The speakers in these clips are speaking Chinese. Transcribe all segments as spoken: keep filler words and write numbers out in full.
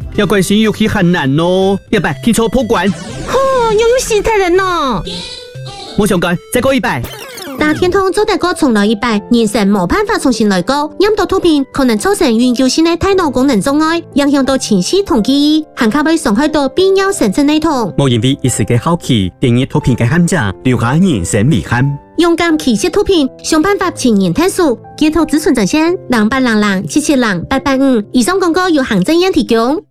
要关心游戏很难哦。一百听错破关。 哦，又有死太人咯！ 我想讲，再过一百。 打天通做大哥重来一百，人生冇办法重新来过。饮到图片可能造成永久性的大脑功能障碍，影响到清晰同记忆，还可能伤害到必要神经系统。 冇因为一时嘅好奇，定义图片嘅陷阱，留下人生遗憾。 勇敢启示图片，想办法前沿探索。街头自存在线，零八零零七七零八八五。以上广告由行政院提供。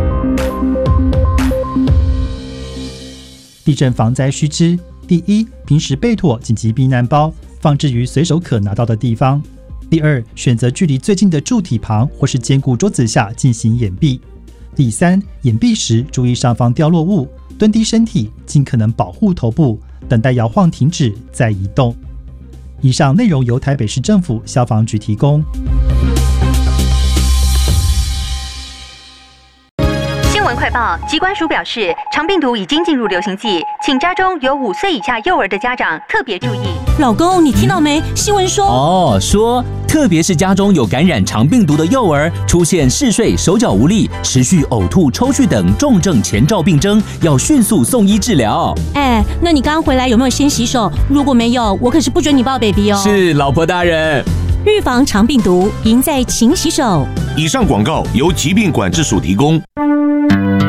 地震防灾须知：第一，平时备妥紧急避难包，放置于随手可拿到的地方。第二，选择距离最近的柱体旁或是坚固桌子下进行掩蔽。第三，掩蔽时注意上方掉落物，蹲低身体，尽可能保护头部，等待摇晃停止再移动。以上内容由台北市政府消防局提供。 快报：疾管署表示，肠病毒已经进入流行季，请家中有五岁以下幼儿的家长特别注意。 老公，你听到没？新闻说哦，说特别是家中有感染肠病毒的幼儿，出现嗜睡、手脚无力、持续呕吐、抽搐等重症前兆病征，要迅速送医治疗。 哎，那你刚刚回来有没有先洗手？如果没有，我可是不准你抱 baby 哦。 是，老婆大人。 预防肠病毒，赢在勤洗手。 以上广告由疾病管制署提供。